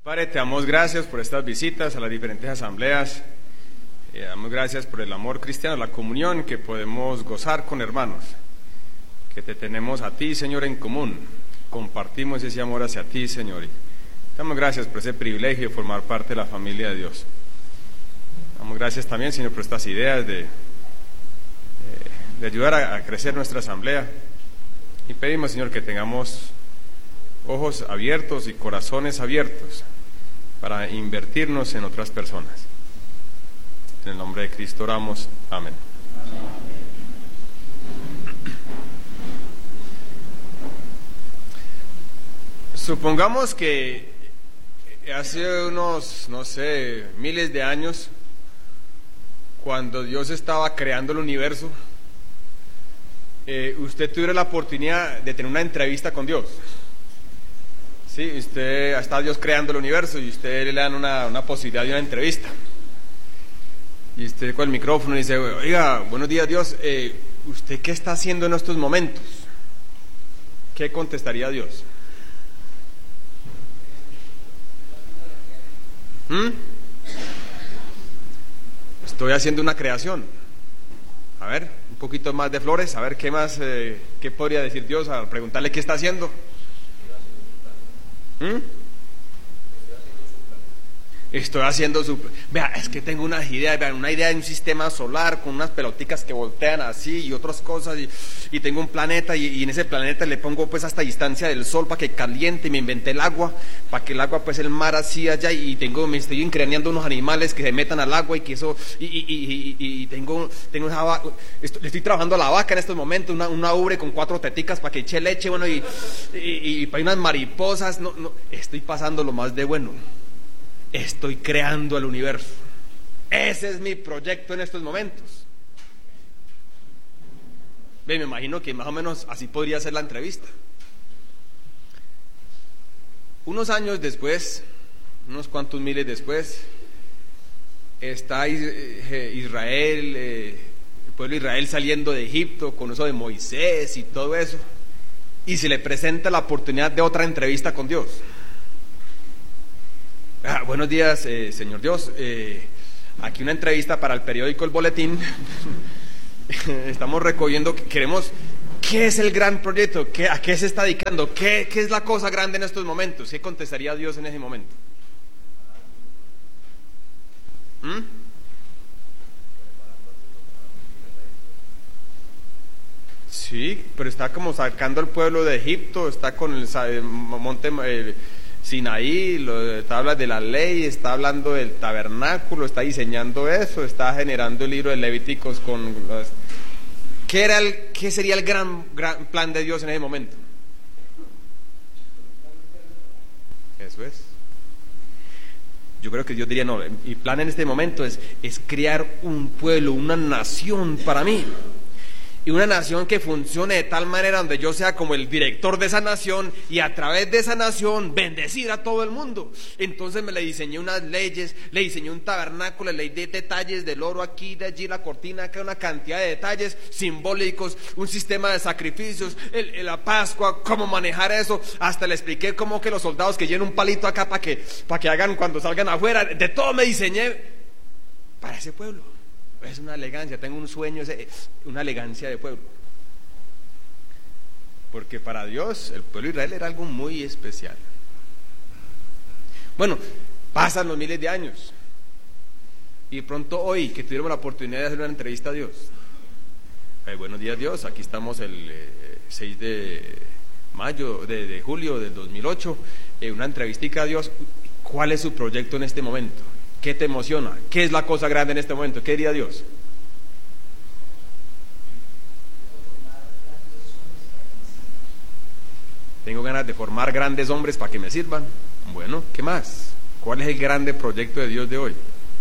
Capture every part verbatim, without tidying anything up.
Padre, te damos gracias por estas visitas a las diferentes asambleas. Eh, damos gracias por el amor cristiano, la comunión que podemos gozar con hermanos, que te tenemos a ti, Señor, en común. Compartimos ese amor hacia ti, Señor. Y damos gracias por ese privilegio de formar parte de la familia de Dios. Damos gracias también, Señor, por estas ideas de, eh, de ayudar a, a crecer nuestra asamblea. Y pedimos, Señor, que tengamos ojos abiertos y corazones abiertos para invertirnos en otras personas. En el nombre de Cristo oramos. Amén. Supongamos que hace unos, no sé, miles de años, cuando Dios estaba creando el universo, eh, usted tuviera la oportunidad de tener una entrevista con Dios. Sí, usted está Dios creando el universo y usted le dan una, una posibilidad de una entrevista. Y usted con el micrófono dice: oiga, buenos días Dios, eh, ¿usted qué está haciendo en estos momentos? ¿Qué contestaría Dios? ¿Mm? Estoy haciendo una creación. A ver, un poquito más de flores, a ver qué más, eh, qué podría decir Dios al preguntarle qué está haciendo. ¿Mm? Estoy haciendo su... Vea, es que tengo unas ideas, vean, una idea de un sistema solar con unas peloticas que voltean así y otras cosas, y, y tengo un planeta y, y en ese planeta le pongo pues hasta distancia del sol para que caliente, y me inventé el agua, para que el agua pues el mar así allá, y tengo, me estoy increando unos animales que se metan al agua y que eso, y, y, y, y, y tengo, tengo una vaca, estoy, le estoy trabajando a la vaca en estos momentos, una, una ubre con cuatro teticas para que eche leche, bueno, y, y, y, y para unas mariposas, no, no, estoy pasando lo más de bueno. Estoy creando el universo. Ese es mi proyecto en estos momentos. Ve, me imagino que más o menos así podría ser la entrevista. Unos años después, unos cuantos miles después, está Israel, el pueblo de Israel saliendo de Egipto con eso de Moisés y todo eso, y se le presenta la oportunidad de otra entrevista con Dios. Ah, buenos días, eh, señor Dios. Eh, aquí una entrevista para el periódico El Boletín. Estamos recogiendo, queremos, ¿qué es el gran proyecto? ¿Qué, ¿A qué se está dedicando? ¿Qué, ¿Qué es la cosa grande en estos momentos? ¿Qué contestaría Dios en ese momento? ¿Mm? Sí, pero está como sacando al pueblo de Egipto, está con el, el monte... El, Sinaí, lo, está hablando de la ley, está hablando del tabernáculo, está diseñando eso, está generando el libro de Levíticos con las... ¿Qué era el, qué sería el gran, gran plan de Dios en ese momento? Eso es. Yo creo que Dios diría: no, mi plan en este momento es, es crear un pueblo, una nación para mí. Y una nación que funcione de tal manera donde yo sea como el director de esa nación, y a través de esa nación bendecir a todo el mundo. Entonces me le diseñé unas leyes, le diseñé un tabernáculo, le di detalles del oro aquí, de allí, la cortina acá, una cantidad de detalles simbólicos, un sistema de sacrificios, el, el, la Pascua, cómo manejar eso. Hasta le expliqué cómo que los soldados que lleven un palito acá para que, para que hagan cuando salgan afuera. De todo me diseñé para ese pueblo. Es una elegancia, tengo un sueño, una elegancia de pueblo. Porque para Dios el pueblo de Israel era algo muy especial. Bueno, pasan los miles de años y de pronto hoy que tuvimos la oportunidad de hacer una entrevista a Dios. Eh, buenos días Dios, aquí estamos el eh, seis de mayo, de, de julio del dos mil ocho, eh, una entrevistica a Dios. ¿Cuál es su proyecto en este momento? ¿Qué te emociona? ¿Qué es la cosa grande en este momento? ¿Qué diría Dios? Tengo ganas de formar grandes hombres para que me sirvan. Bueno, ¿qué más? ¿Cuál es el grande proyecto de Dios de hoy?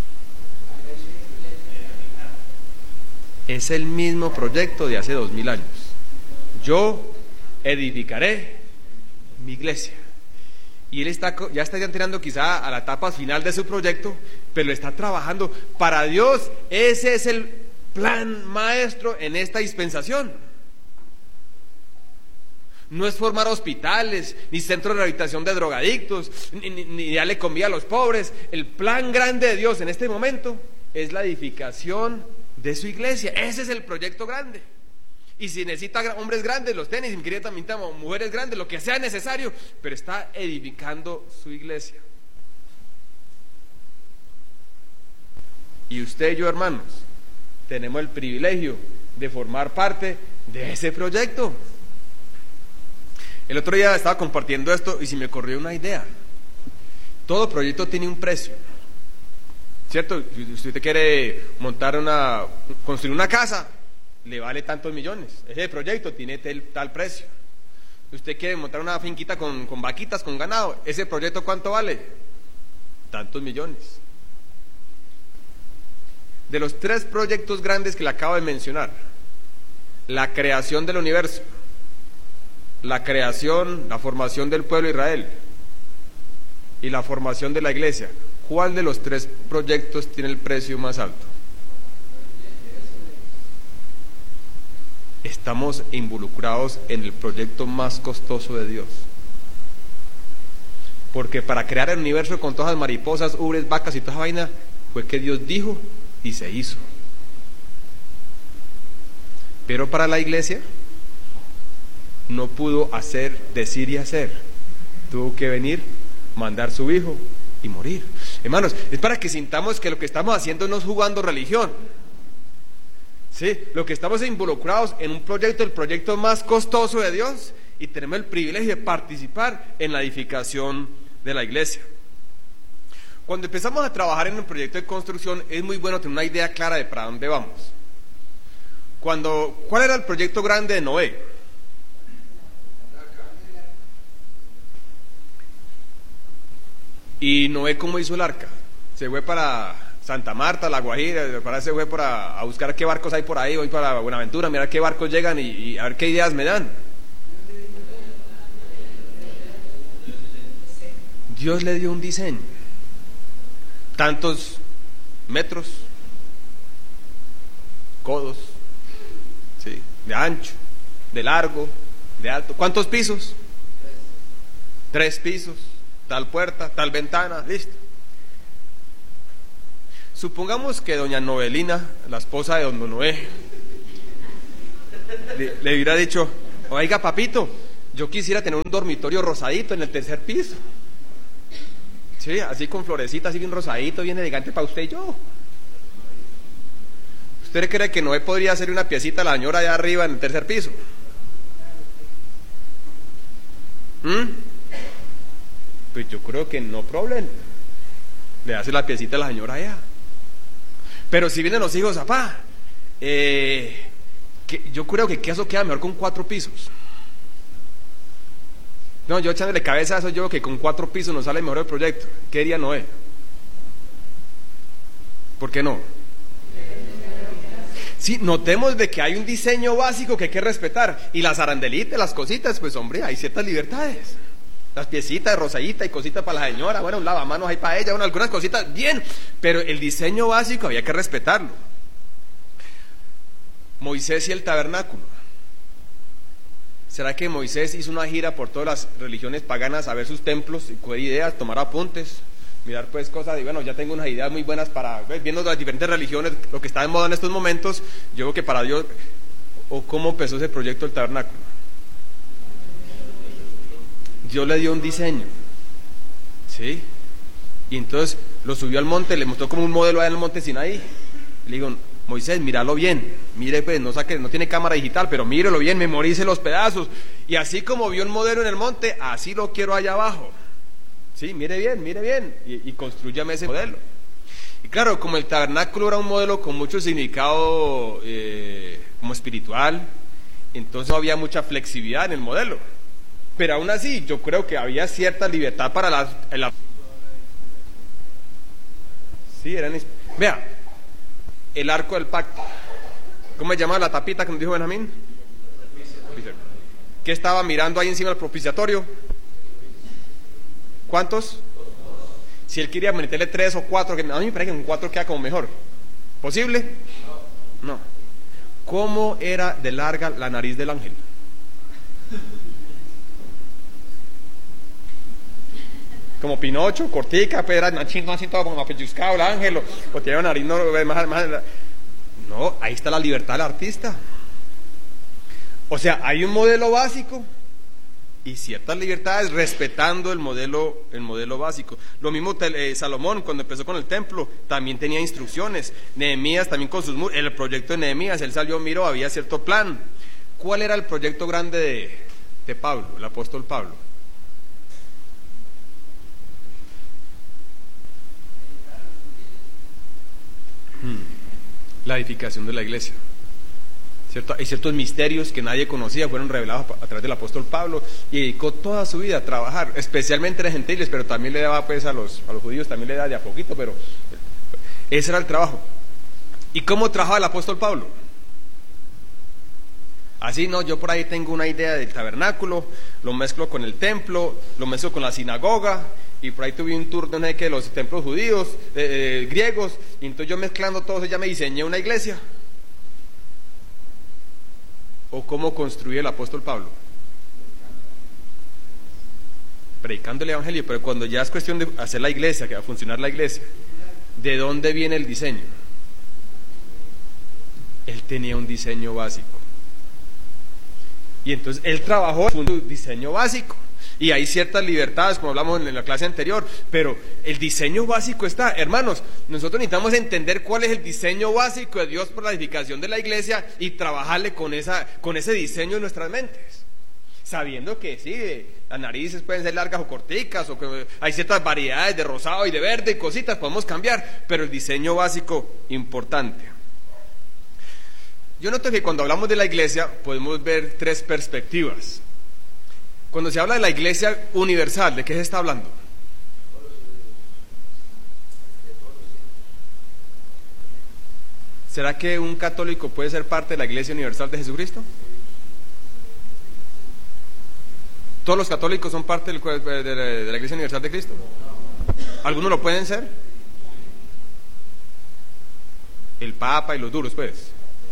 Es el mismo proyecto de hace dos mil años. Yo edificaré mi iglesia. Y él está, ya está entrando quizá a la etapa final de su proyecto, pero está trabajando. Para Dios ese es el plan maestro en esta dispensación. No es formar hospitales, ni centros de rehabilitación de drogadictos, ni, ni, ni darle comida a los pobres. El plan grande de Dios en este momento es la edificación de su iglesia. Ese es el proyecto grande. Y si necesita hombres grandes, los tenis, si quiere también mujeres grandes, lo que sea necesario, pero está edificando su iglesia. Y usted y yo, hermanos, tenemos el privilegio de formar parte de ese proyecto. El otro día estaba compartiendo esto y se me ocurrió una idea. Todo proyecto tiene un precio, ¿cierto? Si usted quiere montar una, construir una casa, le vale tantos millones. Ese proyecto tiene tal, tal precio. Si usted quiere montar una finquita con, con vaquitas, con ganado, ese proyecto ¿cuánto vale? Tantos millones. De los tres proyectos grandes que le acabo de mencionar, la creación del universo, la creación, la formación del pueblo de Israel y la formación de la iglesia, ¿cuál de los tres proyectos tiene el precio más alto? Estamos involucrados en el proyecto más costoso de Dios. Porque para crear el universo con todas las mariposas, ubres, vacas y toda esa vaina, fue que Dios dijo y se hizo. Pero para la iglesia no pudo hacer, decir y hacer. Tuvo que venir, mandar su hijo y morir. Hermanos, es para que sintamos que lo que estamos haciendo no es jugando religión. Sí, lo que estamos involucrados en un proyecto, el proyecto más costoso de Dios, y tenemos el privilegio de participar en la edificación de la iglesia. Cuando empezamos a trabajar en un proyecto de construcción, es muy bueno tener una idea clara de para dónde vamos. Cuando, ¿cuál era el proyecto grande de Noé? ¿Y Noé cómo hizo el arca? Se fue para Santa Marta, La Guajira, para se fue para, a buscar qué barcos hay por ahí, voy para Buenaventura, mirar qué barcos llegan y, y a ver qué ideas me dan. Dios le dio un diseño. Tantos metros, codos, ¿sí? De ancho, de largo, de alto. ¿Cuántos pisos? Tres pisos. Tal puerta, tal ventana, listo. Supongamos que doña Novelina, la esposa de don Noé, le, le hubiera dicho: oiga papito, yo quisiera tener un dormitorio rosadito en el tercer piso. Sí, así con florecitas, así bien rosadito, bien elegante para usted y yo. ¿Usted cree que Noé podría hacer una piecita a la señora allá arriba en el tercer piso? ¿Mm? Pues yo creo que no problem. Le hace la piecita a la señora allá. Pero si vienen los hijos, papá, eh, que yo creo que eso queda mejor con cuatro pisos. No, yo echándole cabeza a eso, yo que con cuatro pisos nos sale mejor el proyecto. ¿Qué diría Noé? ¿Por qué no? Sí, notemos de que hay un diseño básico que hay que respetar. Y las arandelitas, las cositas, pues hombre, hay ciertas libertades. Las piecitas de rosadita y cositas para la señora, bueno, un lavamanos ahí para ella, bueno, algunas cositas, bien, pero el diseño básico había que respetarlo. Moisés y el tabernáculo. ¿Será que Moisés hizo una gira por todas las religiones paganas a ver sus templos y coger ideas, tomar apuntes, mirar pues cosas? Y bueno, ya tengo unas ideas muy buenas para, viendo las diferentes religiones, lo que está de moda en estos momentos. Yo creo que para Dios, o cómo empezó ese proyecto del tabernáculo. Dios le dio un diseño, ¿sí? Y entonces lo subió al monte, le mostró como un modelo allá en el monte Sinaí. Le digo: Moisés, míralo bien, mire pues, no saque, no tiene cámara digital, pero mírelo bien, memorice los pedazos. Y así como vio el modelo en el monte, así lo quiero allá abajo. Sí, mire bien, mire bien, y, y construyame ese modelo. Y claro, como el tabernáculo era un modelo con mucho significado eh, como espiritual, entonces no había mucha flexibilidad en el modelo. Pero aún así, yo creo que había cierta libertad para las... La... Sí, eran... Vea, el arco del pacto. ¿Cómo se llama la tapita que nos dijo Benjamín? ¿Qué estaba mirando ahí encima del propiciatorio? ¿Cuántos? Si él quería meterle tres o cuatro, que a mí me parece que con cuatro queda como mejor. ¿Posible? No. ¿Cómo era de larga la nariz del ángel? como Pinocho, cortica, pero era chingón así todo como pellizcado el ángel, o, o tiene una nariz no, más, más, no, ahí está la libertad del artista. O sea, hay un modelo básico y ciertas libertades respetando el modelo, el modelo básico. Lo mismo eh, Salomón cuando empezó con el templo también tenía instrucciones. Nehemías también con sus muros. El proyecto de Nehemías, él salió, miró, había cierto plan. ¿Cuál era el proyecto grande de, de Pablo, el apóstol Pablo? Hmm. La edificación de la iglesia. ¿Cierto? Hay ciertos misterios que nadie conocía, fueron revelados a través del apóstol Pablo, y dedicó toda su vida a trabajar, especialmente a los gentiles, pero también le daba pues a los, a los judíos, también le daba de a poquito, pero ese era el trabajo. ¿Y cómo trabajaba el apóstol Pablo? Así, no, yo por ahí tengo una idea del tabernáculo, lo mezclo con el templo, lo mezclo con la sinagoga, y por ahí tuve un tour de, no sé qué, los templos judíos, eh, eh, griegos, y entonces yo mezclando todo eso ya me diseñé una iglesia. ¿O cómo construye el apóstol Pablo? Predicando el evangelio, pero cuando ya es cuestión de hacer la iglesia, que va a funcionar la iglesia, ¿de dónde viene el diseño? Él tenía un diseño básico. Y entonces él trabajó en un diseño básico. Y hay ciertas libertades, como hablamos en la clase anterior, pero el diseño básico está. Hermanos, nosotros necesitamos entender cuál es el diseño básico de Dios por la edificación de la iglesia y trabajarle con, esa, con ese diseño en nuestras mentes, sabiendo que sí, las narices pueden ser largas o corticas, o que hay ciertas variedades de rosado y de verde y cositas, podemos cambiar, pero el diseño básico importante. Yo noto que cuando hablamos de la iglesia podemos ver tres perspectivas. Cuando se habla de la iglesia universal, ¿de qué se está hablando? ¿Será que un católico puede ser parte de la iglesia universal de Jesucristo? ¿Todos los católicos son parte del, de, la, de la iglesia universal de Cristo? ¿Algunos lo pueden ser? El Papa y los duros, pues.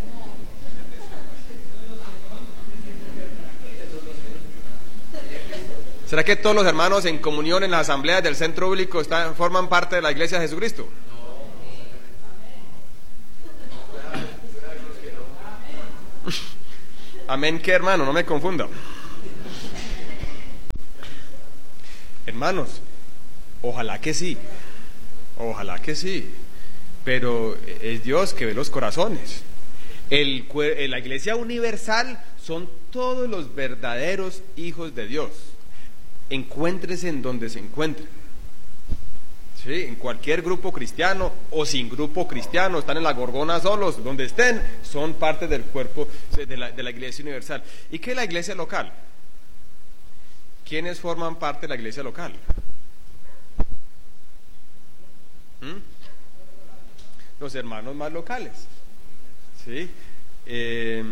¿Será que todos los hermanos en comunión en las asambleas del centro bíblico están, forman parte de la iglesia de Jesucristo? Amén, ¿qué hermano? No me confunda. Hermanos, ojalá que sí, ojalá que sí, pero es Dios que ve los corazones. El, la iglesia universal son todos los verdaderos hijos de Dios. Encuéntrese en donde se encuentren, ¿sí? En cualquier grupo cristiano o sin grupo cristiano, están en la Gorgona solos, donde estén, son parte del cuerpo de la, de la iglesia universal. ¿Y qué es la iglesia local? ¿Quiénes forman parte de la iglesia local? ¿Mm? Los hermanos más locales, ¿sí? Eh,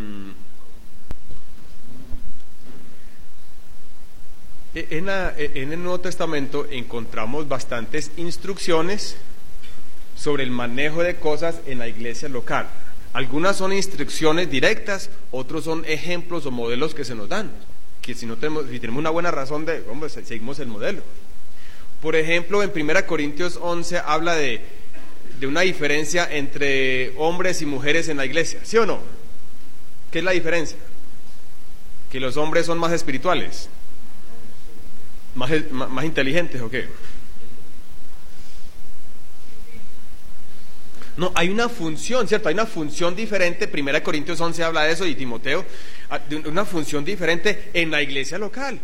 En, la, en el Nuevo Testamento encontramos bastantes instrucciones sobre el manejo de cosas en la iglesia local. Algunas son instrucciones directas, otros son ejemplos o modelos que se nos dan, que si no tenemos, si tenemos una buena razón de, hombre, seguimos el modelo. Por ejemplo, en primera Corintios once habla de, de una diferencia entre hombres y mujeres en la iglesia, ¿sí o no? ¿Qué es la diferencia? Que los hombres son más espirituales. ¿Más, más, más inteligentes o qué? No, hay una función, ¿cierto? Hay una función diferente. Primera Corintios once habla de eso, y Timoteo, de una función diferente en la iglesia local.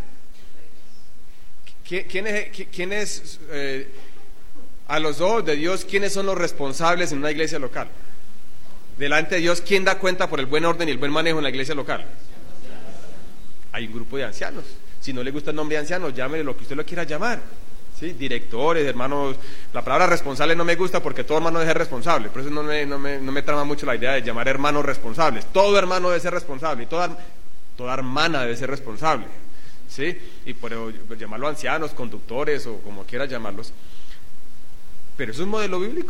¿Quién es, quién es eh, a los ojos de Dios, quiénes son los responsables en una iglesia local? Delante de Dios, ¿quién da cuenta por el buen orden y el buen manejo en la iglesia local? Hay un grupo de ancianos. Si no le gusta el nombre de ancianos, llámele lo que usted lo quiera llamar, ¿sí? Directores, hermanos. La palabra responsable no me gusta porque todo hermano debe ser responsable. Por eso no me, no me, no me trama mucho la idea de llamar hermanos responsables. Todo hermano debe ser responsable y toda, toda hermana debe ser responsable, ¿sí? Y por pues, llamarlo ancianos, conductores o como quiera llamarlos. Pero eso es un modelo bíblico.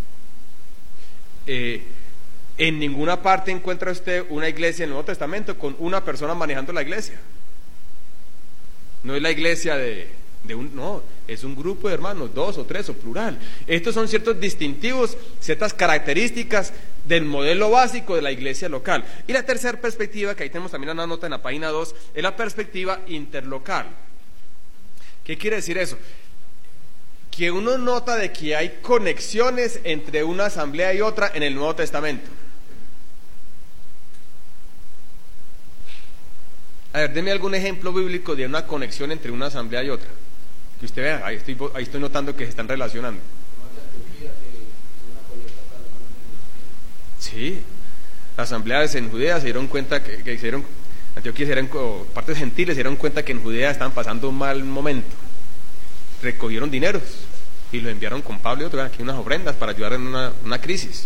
Eh, en ninguna parte encuentra usted una iglesia en el Nuevo Testamento con una persona manejando la iglesia. No es la iglesia de de un, no, es un grupo de hermanos, dos o tres o plural. Estos son ciertos distintivos, ciertas características del modelo básico de la iglesia local. Y la tercera perspectiva, que ahí tenemos también una nota en la página dos, es la perspectiva interlocal. ¿Qué quiere decir eso? Que uno nota de que hay conexiones entre una asamblea y otra en el Nuevo Testamento. A ver, deme algún ejemplo bíblico de una conexión entre una asamblea y otra. Que usted vea, ahí estoy, ahí estoy notando que se están relacionando. Sí, las asambleas en Judea se dieron cuenta que, que se dieron, Antioquía se dieron, partes gentiles se dieron cuenta que en Judea estaban pasando un mal momento. Recogieron dineros y los enviaron con Pablo y otros, aquí unas ofrendas para ayudar en una, una crisis.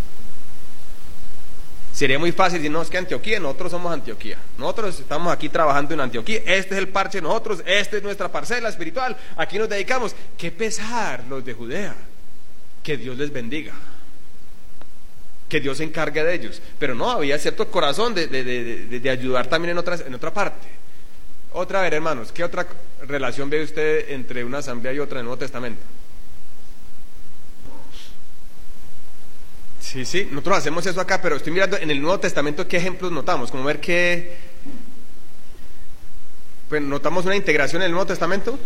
Sería muy fácil decir, no, es que Antioquía, nosotros somos Antioquía, nosotros estamos aquí trabajando en Antioquía, este es el parche de nosotros, esta es nuestra parcela espiritual, aquí nos dedicamos. Qué pesar los de Judea, que Dios les bendiga, que Dios se encargue de ellos, pero no, había cierto corazón de, de, de, de, de ayudar también en, otras, en otra parte. Otra vez, hermanos, ¿qué otra relación ve usted entre una asamblea y otra en el Nuevo Testamento? Sí, sí, nosotros hacemos eso acá, pero estoy mirando en el Nuevo Testamento qué ejemplos notamos, como ver qué... Pues notamos una integración en el Nuevo Testamento.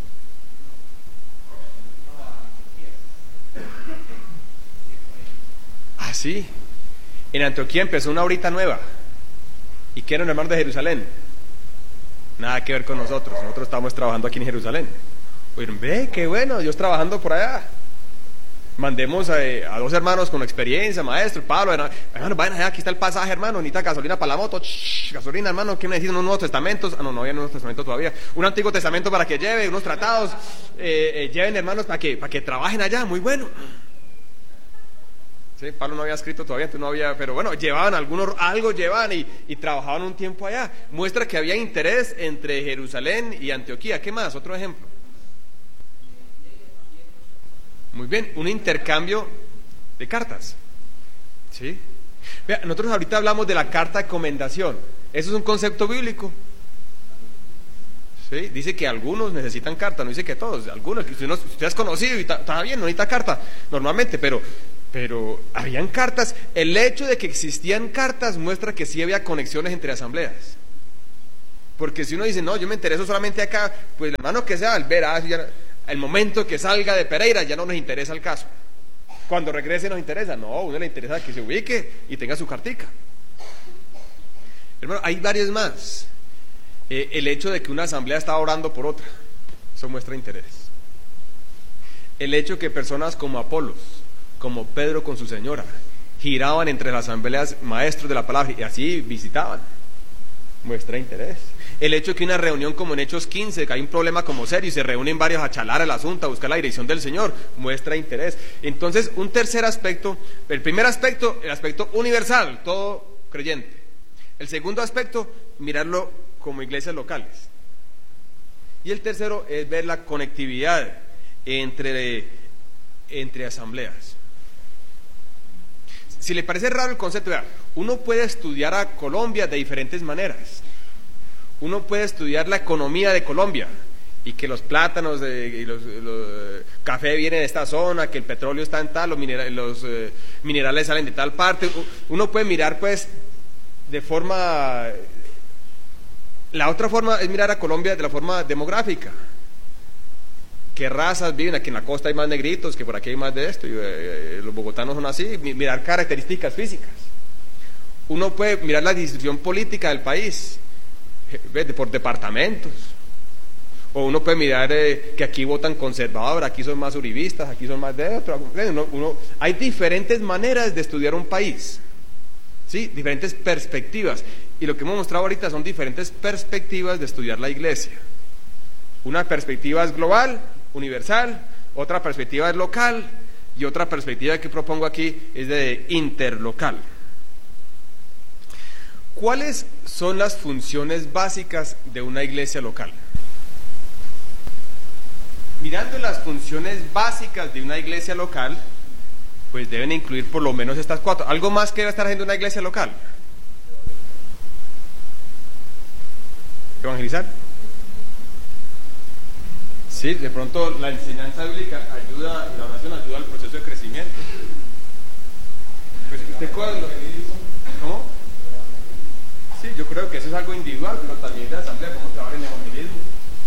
Ah, sí, en Antioquía empezó una horita nueva. ¿Y qué eran hermanos de Jerusalén? Nada que ver con nosotros, nosotros estamos trabajando aquí en Jerusalén. Oigan, ve, qué bueno, Dios trabajando por allá. Mandemos a, a dos hermanos con experiencia, maestro, Pablo, hermano, vayan allá, aquí está el pasaje, hermano, necesita gasolina para la moto, shh, gasolina, hermano, ¿qué necesitan? Unos Nuevos Testamentos, ah, no, no había Nuevos Testamentos todavía, un Antiguo Testamento para que lleve, unos tratados, eh, eh, lleven hermanos para que, para que trabajen allá, muy bueno. Sí, Pablo no había escrito todavía, entonces no había, pero bueno, llevaban algunos, algo llevaban y, y trabajaban un tiempo allá. Muestra que había interés entre Jerusalén y Antioquía. ¿Qué más? Otro ejemplo. Muy bien, un intercambio de cartas. ¿Sí? Vea, nosotros ahorita hablamos de la carta de comendación. Eso es un concepto bíblico. ¿Sí? Dice que algunos necesitan carta, no dice que todos, algunos, que usted, no, usted es conocido y está bien, no necesita carta normalmente, pero, pero habían cartas. El hecho de que existían cartas muestra que sí había conexiones entre asambleas. Porque si uno dice, no, yo me intereso solamente acá, pues hermano que sea, al ver, ah, ya, el momento que salga de Pereira ya no nos interesa el caso. Cuando regrese nos interesa, no, a uno le interesa que se ubique y tenga su cartica. Hermano, hay varios más. Eh, el hecho de que una asamblea está orando por otra, eso muestra interés. El hecho que personas como Apolos, como Pedro con su señora, giraban entre las asambleas maestros de la palabra y así visitaban, muestra interés. El hecho de que una reunión como en Hechos quince, que hay un problema como serio y se reúnen varios a charlar el asunto, a buscar la dirección del Señor, muestra interés. Entonces, un tercer aspecto, el primer aspecto, el aspecto universal, todo creyente. El segundo aspecto, mirarlo como iglesias locales. Y el tercero es ver la conectividad entre, entre asambleas. Si le parece raro el concepto, vea, uno puede estudiar a Colombia de diferentes maneras. Uno puede estudiar la economía de Colombia y que los plátanos de, y los, los café vienen de esta zona, que el petróleo está en tal, los, minera, los eh, minerales salen de tal parte. Uno puede mirar pues de forma... La otra forma es mirar a Colombia de la forma demográfica. ¿Qué razas viven? Aquí en la costa hay más negritos, que por aquí hay más de esto, y, eh, los bogotanos son así. Mirar características físicas. Uno puede mirar la distribución política del país por departamentos, o uno puede mirar eh, que aquí votan conservador, aquí son más uribistas, aquí son más de otro. Uno, uno, hay diferentes maneras de estudiar un país, ¿sí? Diferentes perspectivas, y lo que hemos mostrado ahorita son diferentes perspectivas de estudiar la iglesia. Una perspectiva es global, universal, otra perspectiva es local, y otra perspectiva que propongo aquí es de interlocal. ¿Cuáles son las funciones básicas de una iglesia local? Mirando las funciones básicas de una iglesia local, pues deben incluir por lo menos estas cuatro. ¿Algo más que debe estar haciendo una iglesia local? ¿Evangelizar? Sí, de pronto la enseñanza bíblica ayuda, y la oración ayuda al proceso de crecimiento. Pues usted cuál, ¿cómo? Sí, yo creo que eso es algo individual, pero también de la asamblea, cómo trabajar en el evangelismo.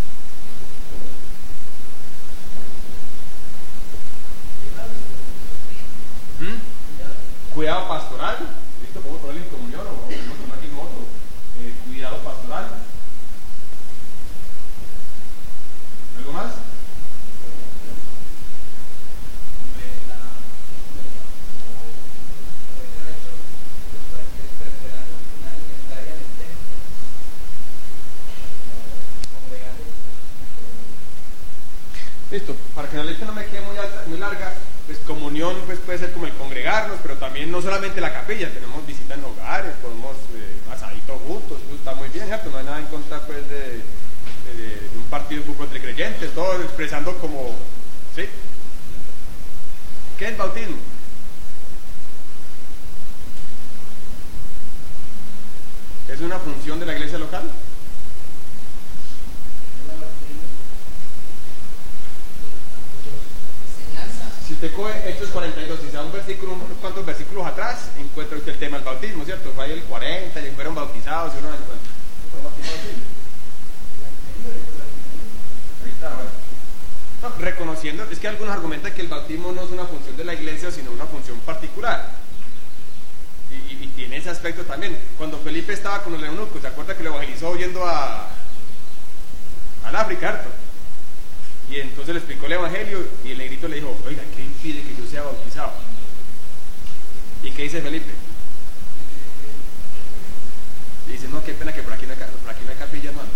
¿Mm? Cuidado pastoral, ¿listo? ¿Podemos ponerlo en comunión o podemos tomar aquí en otro? Eh, cuidado pastoral. ¿Algo más? Listo, para que la letra no me quede muy, alta, muy larga, pues comunión pues puede ser como el congregarnos, pero también no solamente la capilla, tenemos visitas en hogares, podemos eh, asaditos juntos, eso está muy bien, ¿cierto? No hay nada en contra pues de, de, de un partido de fútbol entre creyentes, todos expresando como, ¿sí? ¿Qué es el bautismo? ¿Es una función de la iglesia local? Si usted coge Hechos cuarenta y dos y se da un versículo, unos cuantos versículos atrás, encuentra usted el tema del bautismo, ¿cierto? Fue ahí el cuarenta, y fueron bautizados, y uno fue bautizado así. Ahí está, bueno. No, reconociendo, es que algunos argumentan que el bautismo no es una función de la iglesia, sino una función particular. Y, y, y tiene ese aspecto también. Cuando Felipe estaba con el eunuco, ¿se acuerda que lo evangelizó yendo a al África, ¿cierto? Y entonces le explicó el evangelio y el negrito le dijo, oiga, ¿qué impide que yo sea bautizado? ¿Y qué dice Felipe? Y dice, no, qué pena que por aquí no hay, por aquí no hay capilla, hermano.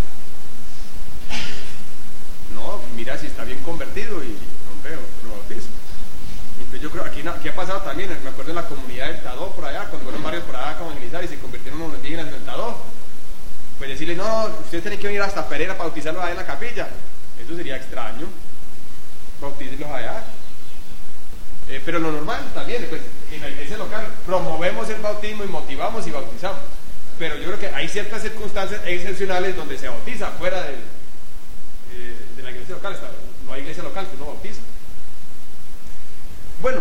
No, mira si está bien convertido y, hombre, lo bautizo. Entonces yo creo, aquí, aquí ha pasado también, me acuerdo en la comunidad del Tadó, por allá, cuando fueron varios por allá a evangelizar y se convirtieron unos indígenas en el Tadó. Pues decirle, no, ustedes tienen que venir hasta Pereira para bautizarlos allá en la capilla. Eso sería extraño, bautícenlos allá. Eh, pero lo normal también, pues, en la iglesia local promovemos el bautismo y motivamos y bautizamos. Pero yo creo que hay ciertas circunstancias excepcionales donde se bautiza fuera de, eh, de la iglesia local. No hay iglesia local que no bautiza. Bueno,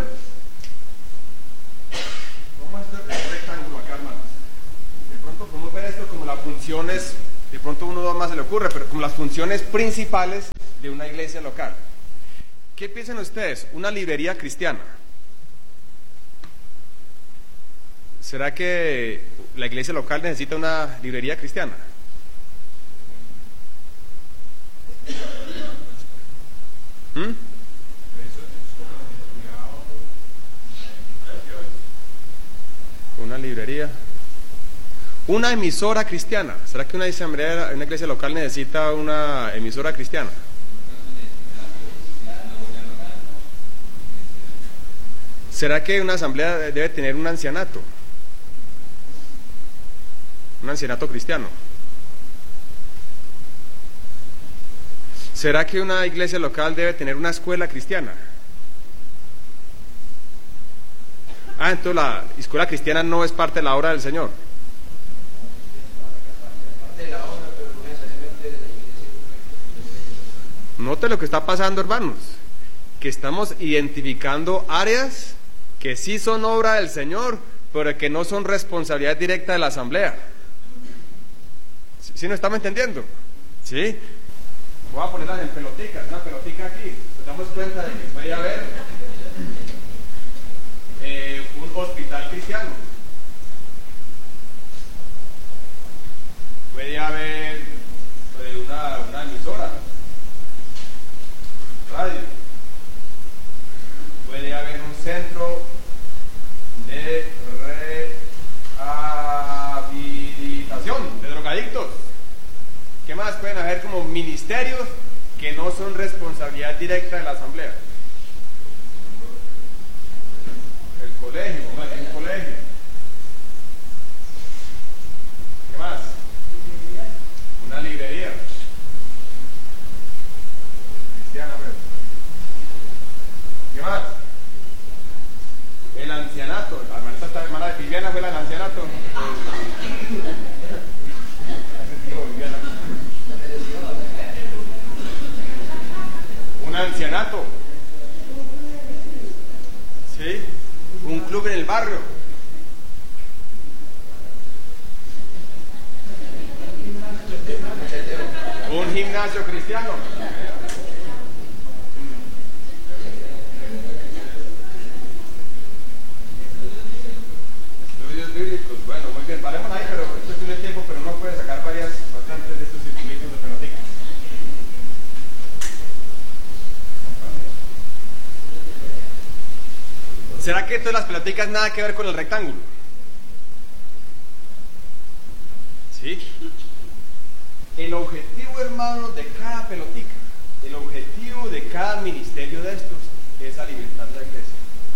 vamos a hacer el rectángulo acá, hermanos. De pronto podemos ver esto como las funciones. De pronto uno más se le ocurre, pero como las funciones principales de una iglesia local. ¿Qué piensan ustedes? Una librería cristiana. ¿Será que la iglesia local necesita una librería cristiana? ¿Mm? Una librería. Una emisora cristiana. ¿Será que una asamblea, una iglesia local necesita una emisora cristiana? ¿Será que una asamblea debe tener un ancianato? Un ancianato cristiano. ¿Será que una iglesia local debe tener una escuela cristiana? Ah, entonces la escuela cristiana no es parte de la obra del Señor. Note lo que está pasando, hermanos, que estamos identificando áreas que sí son obra del Señor, pero que no son responsabilidad directa de la asamblea. ¿Sí, sí nos estamos entendiendo? ¿Sí? Voy a ponerlas en peloticas, una pelotica aquí. Nos damos cuenta de que puede haber eh, un hospital cristiano. Puede haber eh, una, una emisora, radio. Puede haber un centro de rehabilitación de drogadictos. ¿Qué más? Pueden haber como ministerios que no son responsabilidad directa de la asamblea. El colegio, como aquí hay un colegio. ¿Qué más? Una librería cristiana, pues. ¿Qué más? El ancianato. La hermanita, esta hermana de Viviana fue el ancianato. ¿sí? Un club en el barrio. Un gimnasio cristiano. Estudios bíblicos. Bueno, muy bien, paremos ahí, pero esto tiene tiempo, pero uno puede sacar varias, bastantes de estos circulitos de pelotica. ¿Será que todas las peloticas nada que ver con el rectángulo? ¿Sí? El objetivo, hermano, de cada pelotica, el objetivo de cada ministerio de estos es alimentar la iglesia.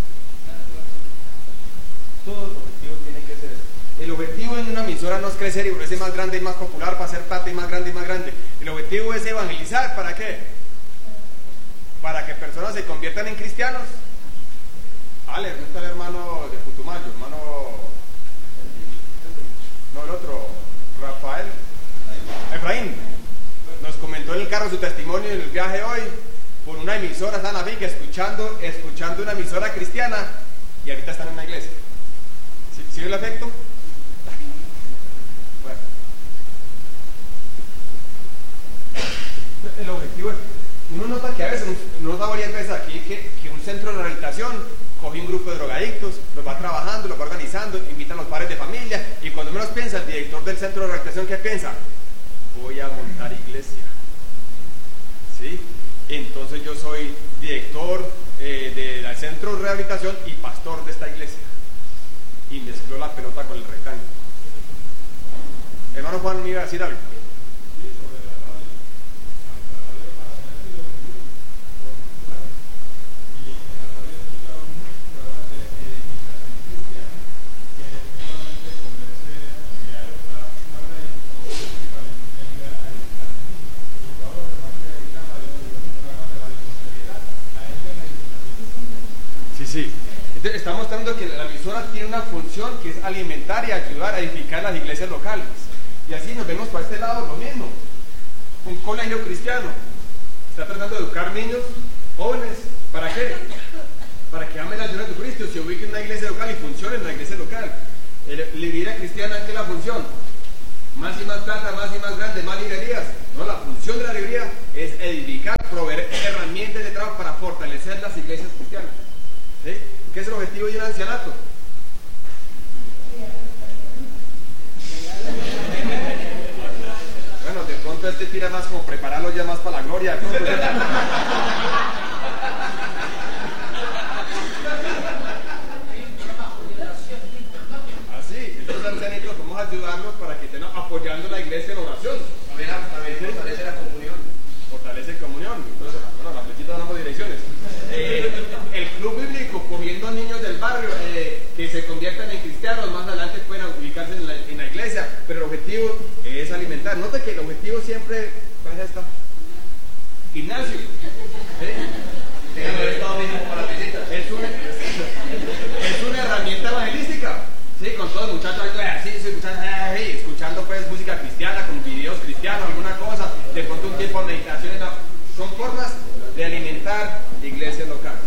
Todo el objetivo tiene que ser eso. El objetivo en una emisora no es crecer y volverse más grande y más popular para hacer plata y más grande y más grande. El objetivo es evangelizar. ¿Para qué? Para que personas se conviertan en cristianos. Ale, ¿no está el hermano de Putumayo? Hermano... No, el otro, Rafael. Efraín. Nos comentó en el carro su testimonio en el viaje hoy por una emisora, están aquí escuchando, escuchando una emisora cristiana y ahorita están en una iglesia. ¿Sí, ¿sí ve el efecto? Bueno. El objetivo es, uno nota que a veces, uno nota varias veces aquí que, que un centro de rehabilitación coge un grupo de drogadictos, los va trabajando, los va organizando, invitan a los padres de familia y cuando menos piensa el director del centro de rehabilitación, ¿qué piensa? Voy a montar iglesia. ¿Sí? Entonces yo soy director eh, del centro de rehabilitación y pastor de esta iglesia. Y mezcló la pelota con el rectángulo. Hermano Juan, ¿me iba a decir algo? Sí, entonces está mostrando que la emisora tiene una función que es alimentar y ayudar a edificar las iglesias locales. Y así nos vemos para este lado lo mismo. Un colegio cristiano está tratando de educar niños, jóvenes, ¿para qué? Para que amen al Señor Jesucristo, se ubiquen en una iglesia local y funcionen en la iglesia local. La librería cristiana, ¿qué es la función? Más y más plata, más y más grande, más librerías. No, la función de la librería es edificar, proveer herramientas de trabajo para fortalecer las iglesias cristianas. ¿Sí? ¿Qué es el objetivo de un ancianato? Bueno, de pronto este tira más como prepararlo ya más para la gloria. Así, estos ancianitos vamos a ayudarlos para que estén apoyando la iglesia en oración. A ver, a ver, fortalece la comunión. Fortalece comunión. Entonces, bueno, la flechita damos direcciones. Eh, el club bíblico, cogiendo niños del barrio eh, que se conviertan en cristianos, más adelante pueden ubicarse en la, en la iglesia, pero el objetivo es alimentar. Nota que el objetivo siempre, ¿cuál es esta? Gimnasio. ¿Eh? Es una, es una herramienta evangelística. Sí, con todos los muchachos así, escuchando pues música cristiana, con videos cristianos, alguna cosa, de pronto un tiempo de meditación, no. Son formas de alimentar iglesias locales.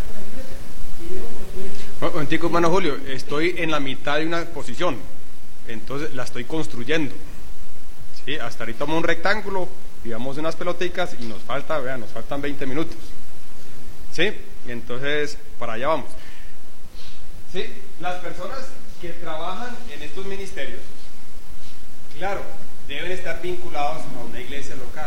Bueno, momentico, hermano Julio, estoy en la mitad de una exposición, entonces la estoy construyendo. ¿Sí? Hasta ahorita tomamos un rectángulo, digamos unas peloticas y nos falta, vean, nos faltan veinte minutos. ¿Sí? Entonces, para allá vamos. ¿Sí? Las personas que trabajan en estos ministerios, claro, deben estar vinculados a una iglesia local.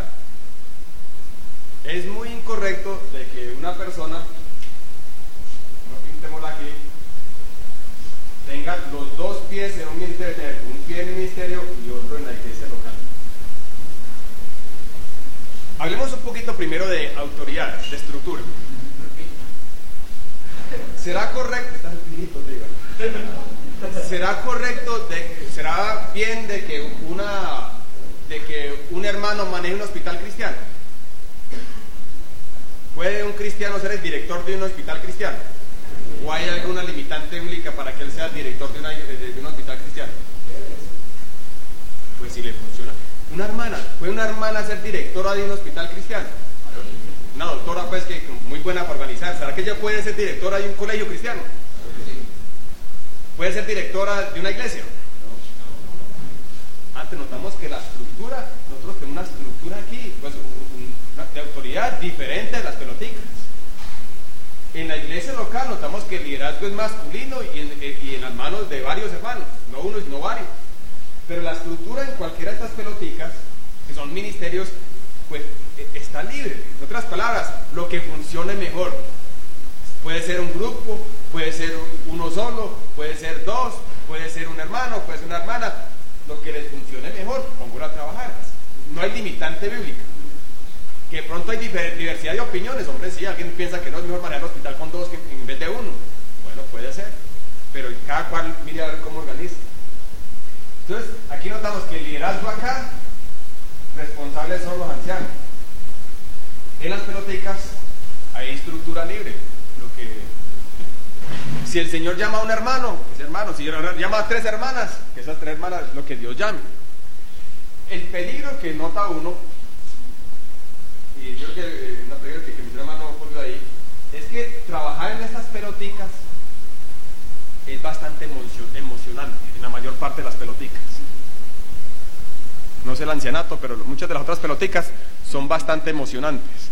Es muy incorrecto de que una persona, no pintémosla aquí, tenga los dos pies en un ministerio, un pie en el ministerio y otro en la iglesia local. Hablemos un poquito primero de autoridad, de estructura. ¿Será correcto? ¿Será correcto, de, será bien de que una, de que un hermano maneje un hospital cristiano? ¿Puede un cristiano ser el director de un hospital cristiano? ¿O hay alguna limitante bíblica para que él sea el director de, una, de un hospital cristiano? Pues si le funciona. Una hermana, ¿puede una hermana ser directora de un hospital cristiano? una doctora pues que muy buena para organizar. ¿Será que ella puede ser directora de un colegio cristiano? ¿Puede ser directora de una iglesia? Antes notamos que la estructura, nosotros tenemos una estructura aquí, pues una, de autoridad diferente de las peloticas. En la iglesia local notamos que el liderazgo es masculino y en, y en las manos de varios hermanos, no uno sino varios. Pero la estructura en cualquiera de estas peloticas, que son ministerios, pues está libre. En otras palabras, lo que funcione mejor. Puede ser un grupo, puede ser uno solo, puede ser dos, puede ser un hermano, puede ser una hermana. Lo que les funcione mejor, pongo a trabajar. No hay limitante bíblica. Que de pronto hay diversidad de opiniones. Hombre, sí, alguien piensa que no es mejor manejar el hospital con dos que en vez de uno. Bueno, puede ser. Pero cada cual mire a ver cómo organiza. Entonces, aquí notamos que el liderazgo acá, responsables son los ancianos. En las peloticas hay estructura libre. Lo que, si el Señor llama a un hermano, es hermano. Si llama a tres hermanas, que esas tres hermanas es lo que Dios llame. El peligro que nota uno, y yo creo que una pregunta que, que mi hermano pone ahí, es que trabajar en estas peloticas es bastante emocionante en la mayor parte de las peloticas. No sé el ancianato, pero muchas de las otras peloticas son bastante emocionantes.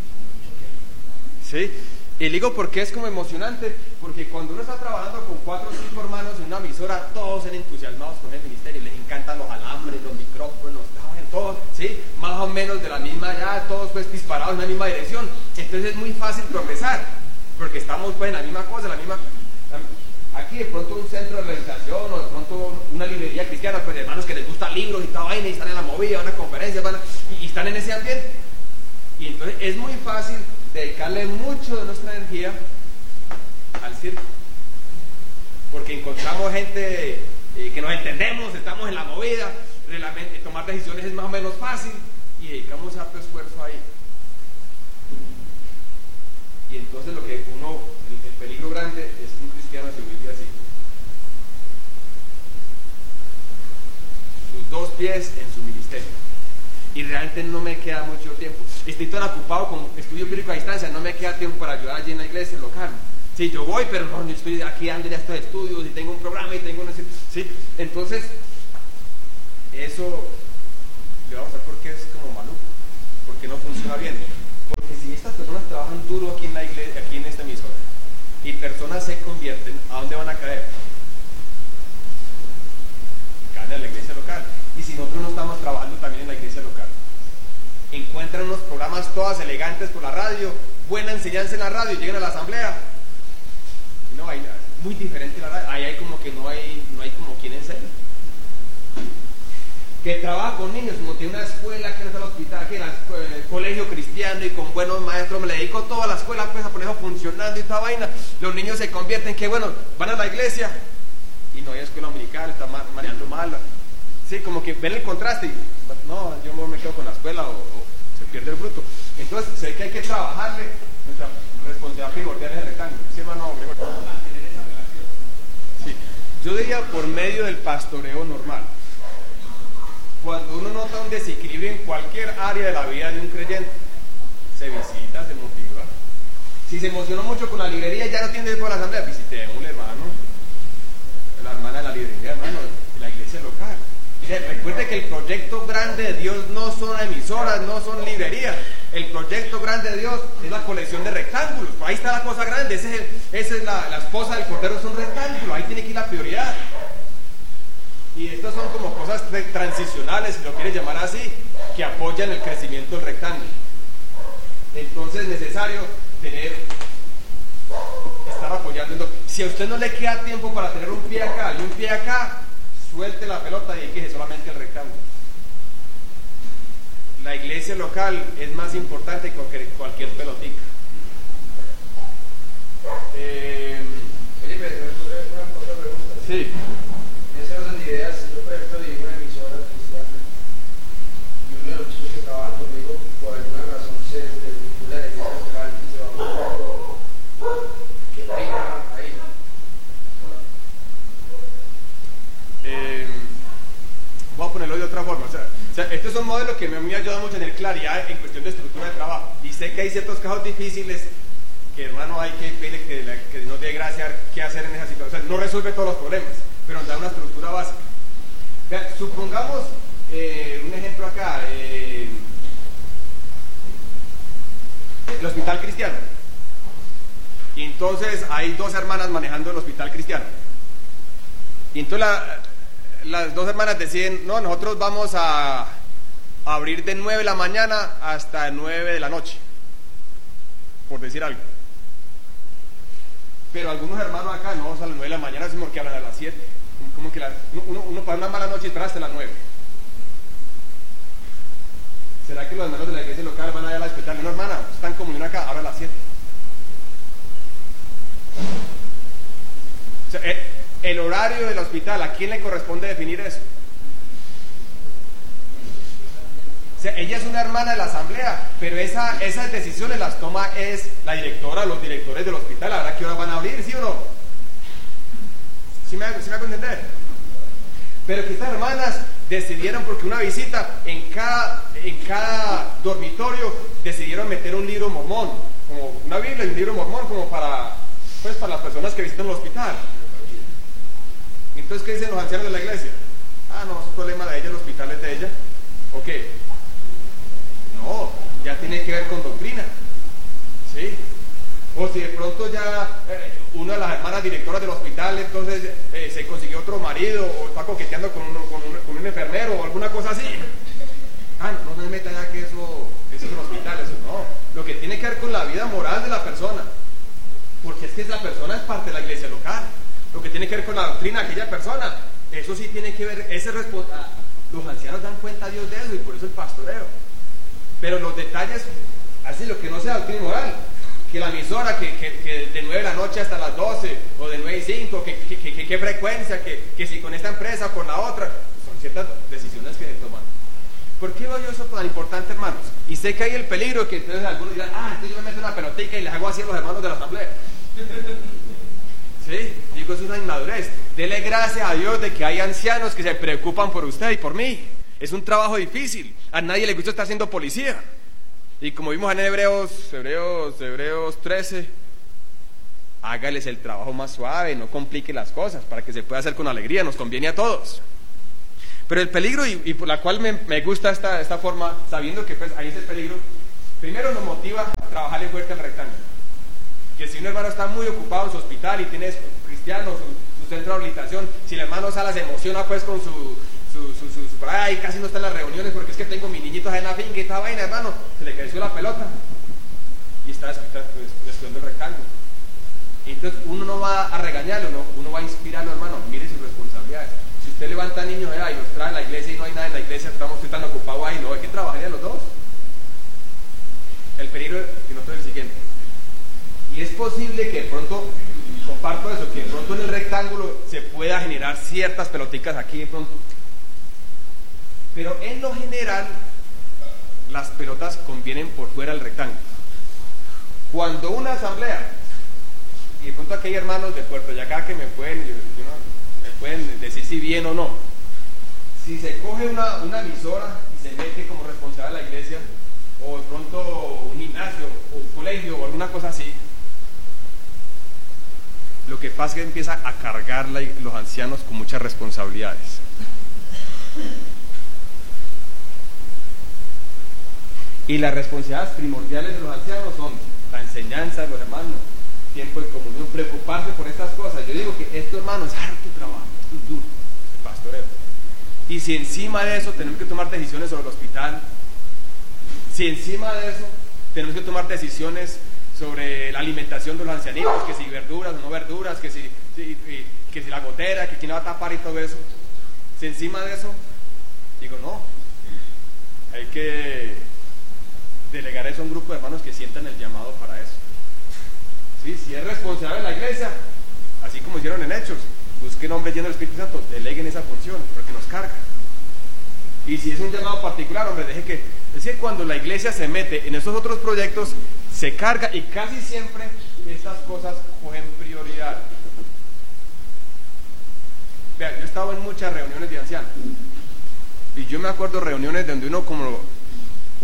¿Sí? Y digo porque es como emocionante, porque cuando uno está trabajando con cuatro o cinco hermanos en una emisora, todos son entusiasmados con el ministerio, les encantan los alambres, los micrófonos, todos, ¿sí? Más o menos de la misma, ya todos pues disparados en la misma dirección. Entonces es muy fácil progresar, porque estamos pues en la misma cosa, la misma... Aquí de pronto un centro de rehabilitación o de pronto una librería cristiana, pues hermanos que les gustan libros y toda vaina y están en la movida, van a conferencias, van a, y, y están en ese ambiente. Y entonces es muy fácil dedicarle mucho de nuestra energía al circo. Porque encontramos gente eh, que nos entendemos, estamos en la movida, realmente tomar decisiones es más o menos fácil y dedicamos harto esfuerzo ahí. Y entonces lo que uno, el, el peligro grande es que un cristiano se ubique así. Sus dos pies en su ministerio. Y realmente no me queda mucho tiempo. Estoy tan ocupado con estudio bíblico a distancia, no me queda tiempo para ayudar allí en la iglesia local. Sí, yo voy, pero no, yo estoy aquí dando ya estos estudios y tengo un programa y tengo un... Sí, entonces, eso le vamos a ver por qué es como maluco, porque no funciona bien. Porque si estas personas trabajan duro aquí en la iglesia, aquí en esta emisora, y personas se convierten, ¿a dónde van a caer? Caen en la iglesia local. Y si nosotros no estamos trabajando también en la iglesia local, encuentran unos programas todas elegantes por la radio, buena enseñanza en la radio, llegan a la asamblea, y no hay nada, muy diferente la radio, ahí hay como que no hay, no hay como quien enseña. Que trabaja con niños, como tiene una escuela que no está en el hospital, que era el colegio cristiano y con buenos maestros, me le dedico toda la escuela pues a ponerlo funcionando y toda vaina, los niños se convierten, que bueno, van a la iglesia y no hay escuela dominical, está mareando mal. Sí, como que ven el contraste y no, yo me quedo con la escuela o, o se pierde el fruto. Entonces sé que hay que trabajarle, nuestra responsabilidad primordial es el rectángulo. ¿Sí, hermano? Sí, yo diría por medio del pastoreo normal. Cuando uno nota un desequilibrio en cualquier área de la vida de un creyente, se visita, se motiva. Si se emocionó mucho con la librería, ya no tiene que ir por la asamblea, visitémosle, hermano, la hermana de la librería, hermano, de la iglesia local. Recuerde que el proyecto grande de Dios no son emisoras, no son librerías. El proyecto grande de Dios es la colección de rectángulos. Ahí está la cosa grande. Ese es el, esa es la, la esposa del cordero, es un rectángulo. Ahí tiene que ir la prioridad. Y estas son como cosas transicionales, si lo quieres llamar así, que apoyan el crecimiento del rectángulo. Entonces es necesario tener, estar apoyando. Si a usted no le queda tiempo para tener un pie acá y un pie acá, suelte la pelota y dedique solamente el rectángulo. La iglesia local es más importante que cualquier, cualquier pelotica. Eh, Felipe, una otra pregunta. Sí. En ese orden de ideas, yo por ejemplo dirijo una emisora cristiana y uno de los chicos que trabajan conmigo por alguna razón se desvincula de la iglesia local y se va a un ¿qué pena ahí? Eh, voy a ponerlo de otra forma. O sea, o sea, este es un modelo que me ha ayudado mucho a tener claridad en cuestión de estructura de trabajo. Y sé que hay ciertos casos difíciles que, hermano, hay que pedirle que, la, que nos dé gracia qué hacer en esa situación. O sea, no resuelve todos los problemas, pero nos da una estructura básica. Vean, supongamos eh, un ejemplo acá, eh, el hospital cristiano. Y entonces hay dos hermanas manejando el hospital cristiano. Y entonces la, las dos hermanas deciden, no, nosotros vamos a, a abrir de nueve de la mañana hasta nueve de la noche, por decir algo. Pero algunos hermanos acá, no, a las nueve de la mañana, sino que hablan a las siete. Como que la, uno, uno para una mala noche espera hasta las nueve. ¿Será que los hermanos de la iglesia local van a ir al hospital? No, hermana, están como una acá, ahora a las siete. O sea, el, el horario del hospital, ¿a quién le corresponde definir eso? O sea, ella es una hermana de la asamblea, pero esa, esas decisiones las toma es la directora, los directores del hospital. ¿A la qué hora van a abrir, sí o no? ¿Sí me, sí me hago entender? Pero que estas hermanas decidieron, porque una visita, en cada, en cada dormitorio decidieron meter un libro mormón, como una Biblia y un libro mormón, como para, pues, para las personas que visitan el hospital. Entonces, ¿qué dicen los ancianos de la iglesia? Ah, no, es un problema de ella, el hospital es de ella. ¿O qué? No, ya tiene que ver con doctrina. ¿Sí? O si de pronto ya eh, una de las hermanas directoras del hospital entonces eh, se consiguió otro marido o está coqueteando con un, con, un, con un enfermero o alguna cosa así. Ah, no, no se meta ya que eso, eso es un hospital, eso no. Lo que tiene que ver con la vida moral de la persona. Porque es que esa persona es parte de la iglesia local. Lo que tiene que ver con la doctrina de aquella persona, eso sí tiene que ver, ese respo- ah, los ancianos dan cuenta a Dios de eso y por eso el pastoreo. Pero los detalles, así lo que no sea doctrina moral, que la emisora, que, que, que de nueve de la noche hasta las doce, o de nueve y cinco, que, que, que, que, que frecuencia, que, que si con esta empresa o con la otra, son ciertas decisiones que se toman. ¿Por qué veo yo eso tan importante, hermanos? Y sé que hay el peligro que entonces algunos dirán, ah, entonces yo me meto una pelotica y les hago así a los hermanos de la asamblea. Sí, digo, es una inmadurez. Dele gracias a Dios de que hay ancianos que se preocupan por usted y por mí. Es un trabajo difícil. A nadie le gusta estar siendo policía. Y como vimos en Hebreos, Hebreos, Hebreos trece, hágales el trabajo más suave, no complique las cosas, para que se pueda hacer con alegría, nos conviene a todos. Pero el peligro, y, y por la cual me, me gusta esta, esta forma, sabiendo que pues ahí es el peligro, primero nos motiva a trabajarle fuerte al rectángulo. Que si un hermano está muy ocupado en su hospital y tiene cristianos, su, su centro de habilitación, si el hermano Sala se emociona pues con su, su, su, su, su ay, casi no está en las reuniones porque es que tengo mis niñitos ahí en la finca y esta vaina, hermano, se le creció la pelota y está descuidando el rectángulo. Y entonces uno no va a regañarlo, no, uno va a inspirarlo, hermano, mire sus responsabilidades. Si usted levanta niños eh, y los trae a la iglesia y no hay nada en la iglesia, estamos tan ocupados ahí, no, hay que trabajar a los dos. El peligro que nosotros es el siguiente. Y es posible que de pronto, comparto eso, que de pronto en el rectángulo se pueda generar ciertas peloticas aquí de pronto. Pero en lo general, las pelotas convienen por fuera del rectángulo. Cuando una asamblea, y de pronto aquí hay hermanos de Puerto Yacá que me pueden, yo, yo no, me pueden decir si bien o no. Si se coge una, una emisora y se mete como responsable de la iglesia, o de pronto un gimnasio, o un colegio, o alguna cosa así, lo que pasa es que empieza a cargar la, los ancianos con muchas responsabilidades. Y las responsabilidades primordiales de los ancianos son la enseñanza de los hermanos, tiempo de comunión, preocuparse por estas cosas. Yo digo que esto, hermano, es harto trabajo, es duro, el pastoreo. Y si encima de eso tenemos que tomar decisiones sobre el hospital, si encima de eso tenemos que tomar decisiones sobre la alimentación de los ancianitos, que si verduras o no verduras, que si, si, que si la gotera, que quién va a tapar y todo eso. Si encima de eso, digo, no, hay que delegar eso a un grupo de hermanos que sientan el llamado para eso. ¿Sí? Si es responsable de la iglesia, así como hicieron en Hechos, busquen hombres llenos del Espíritu Santo, deleguen esa función, porque nos carga. Y si es un llamado particular, hombre, deje que... Es que cuando la iglesia se mete en esos otros proyectos, se carga y casi siempre estas cosas cogen prioridad. Vean, yo he estado en muchas reuniones de ancianos y yo me acuerdo reuniones donde uno como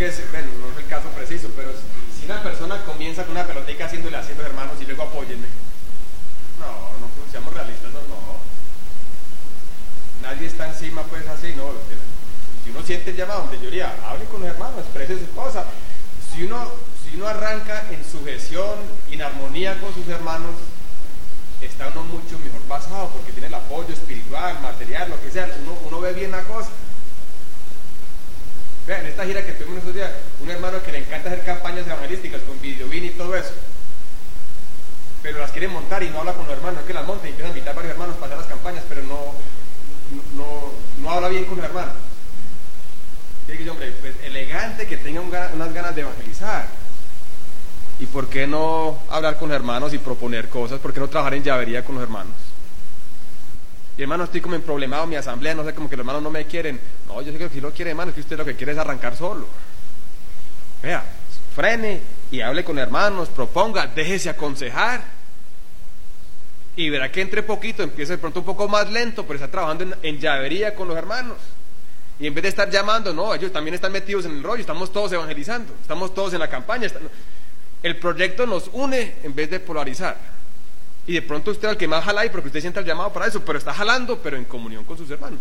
que, bueno, no es el caso preciso, pero si una persona comienza con una pelotica haciéndole así a los hermanos y luego apóyenme, no, no, seamos realistas, no, no. Nadie está encima, pues así, no. Si uno siente el llamado, hombre, yo diría, hable con los hermanos, exprese su cosa. Si uno, si uno arranca en sujeción, en armonía con sus hermanos, está uno mucho mejor basado, porque tiene el apoyo espiritual, material, lo que sea, uno, uno ve bien la cosa. Vean, en esta gira que tuvimos estos días, un hermano que le encanta hacer campañas evangelísticas con videobin y todo eso, pero las quiere montar y no habla con los hermanos, es que las monta y empieza a invitar a varios hermanos para hacer las campañas, pero no, no, no habla bien con los hermanos. Tiene que ser, hombre, pues elegante, que tenga un, unas ganas de evangelizar. ¿Y por qué no hablar con los hermanos y proponer cosas? ¿Por qué no trabajar en llavería con los hermanos? Y hermano, estoy como en problemado en mi asamblea, no sé, como que los hermanos no me quieren. No, yo sé que si lo quiere, hermano, es que usted lo que quiere es arrancar solo. Vea, frene y hable con hermanos, proponga, déjese aconsejar. Y verá que entre poquito, empieza de pronto un poco más lento, pero está trabajando en, en llavería con los hermanos. Y en vez de estar llamando, no, ellos también están metidos en el rollo, estamos todos evangelizando, estamos todos en la campaña. Está, el proyecto nos une en vez de polarizar. Y de pronto usted es el que más jala ahí, porque usted siente el llamado para eso, pero está jalando, pero en comunión con sus hermanos.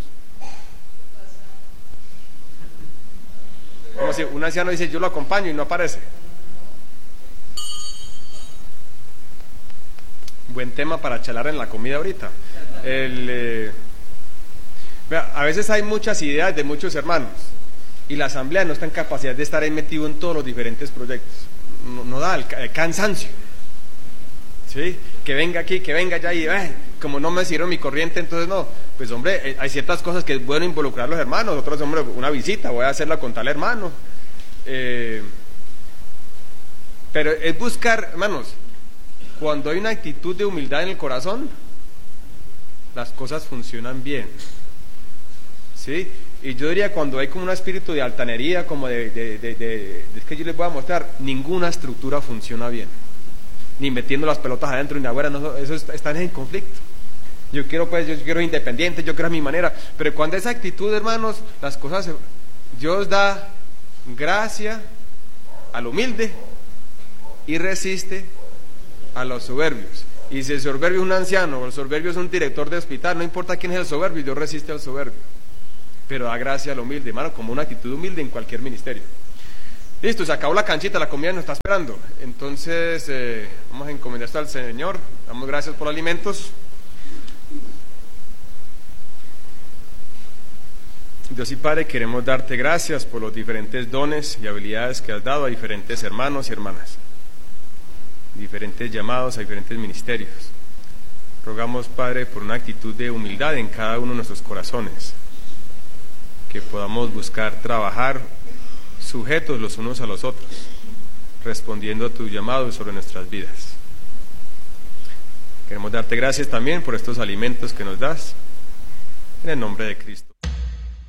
Como si un anciano dice, yo lo acompaño y no aparece. Buen tema para charlar en la comida ahorita. El, eh, vea, a veces hay muchas ideas de muchos hermanos y la asamblea no está en capacidad de estar ahí metido en todos los diferentes proyectos. No, no da el, el cansancio. ¿Sí? Que venga aquí, que venga allá y eh, como no me sirve mi corriente, entonces no. Pues hombre, hay ciertas cosas que es bueno involucrar a los hermanos. Otros, hombre, una visita, voy a hacerla con tal hermano. Eh, pero es buscar, hermanos, cuando hay una actitud de humildad en el corazón, las cosas funcionan bien. ¿Sí? Y yo diría, cuando hay como un espíritu de altanería, como de, de, de, de, de es que yo les voy a mostrar, ninguna estructura funciona bien. Ni metiendo las pelotas adentro ni afuera, no, eso está, están en conflicto. Yo quiero, pues, yo quiero independiente, yo quiero a mi manera, pero cuando esa actitud, hermanos, las cosas, se, Dios da gracia al humilde y resiste a los soberbios. Y si el soberbio es un anciano o el soberbio es un director de hospital, no importa quién es el soberbio, Dios resiste al soberbio, pero da gracia al humilde, hermano, como una actitud humilde en cualquier ministerio. Listo, se acabó la canchita, la comida nos está esperando. Entonces, eh, vamos a encomendar esto al Señor. Damos gracias por los alimentos. Dios y Padre, queremos darte gracias por los diferentes dones y habilidades que has dado a diferentes hermanos y hermanas, diferentes llamados a diferentes ministerios. Rogamos, Padre, por una actitud de humildad en cada uno de nuestros corazones, que podamos buscar trabajar sujetos los unos a los otros, respondiendo a tu llamado sobre nuestras vidas. Queremos darte gracias también por estos alimentos que nos das, en el nombre de Cristo.